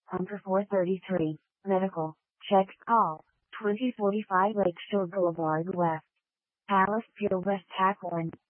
Hunter 433, medical, checks call, 2045 Lakeshore Boulevard West, Alice Pure West Tack 1.